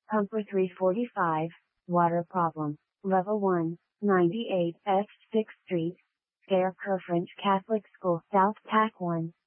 Pumper 345, water problem, level 1, 98 F 6th Street, Scarecrow French Catholic School South Pack 1.